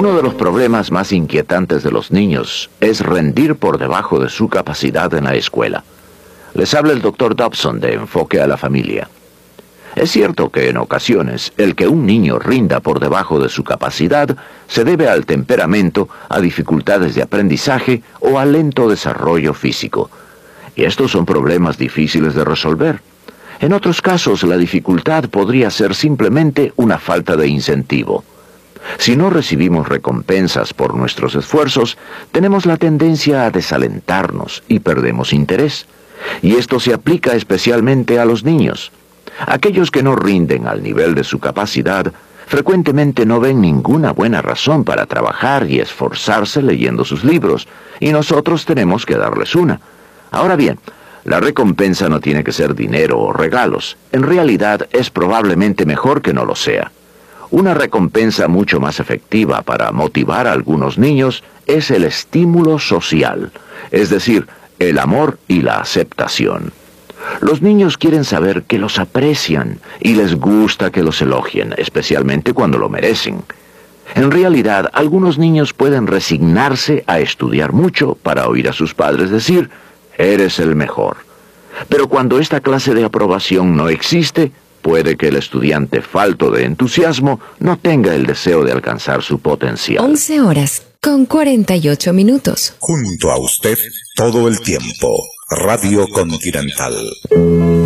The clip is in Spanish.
Uno de los problemas más inquietantes de los niños es rendir por debajo de su capacidad en la escuela. Les habla el Dr. Dobson de Enfoque a la Familia. Es cierto que en ocasiones el que un niño rinda por debajo de su capacidad se debe al temperamento, a dificultades de aprendizaje o al lento desarrollo físico. Y estos son problemas difíciles de resolver. En otros casos la dificultad podría ser simplemente una falta de incentivo. Si no recibimos recompensas por nuestros esfuerzos, tenemos la tendencia a desalentarnos y perdemos interés. Y esto se aplica especialmente a los niños. Aquellos que no rinden al nivel de su capacidad, frecuentemente no ven ninguna buena razón para trabajar y esforzarse leyendo sus libros, y nosotros tenemos que darles una. Ahora bien, la recompensa no tiene que ser dinero o regalos. En realidad es probablemente mejor que no lo sea. Una recompensa mucho más efectiva para motivar a algunos niños es el estímulo social, es decir, el amor y la aceptación. Los niños quieren saber que los aprecian y les gusta que los elogien, especialmente cuando lo merecen. En realidad, algunos niños pueden resignarse a estudiar mucho para oír a sus padres decir, «Eres el mejor». Pero cuando esta clase de aprobación no existe, puede que el estudiante falto de entusiasmo no tenga el deseo de alcanzar su potencial. 11:48. Junto a usted todo el tiempo. Radio Continental.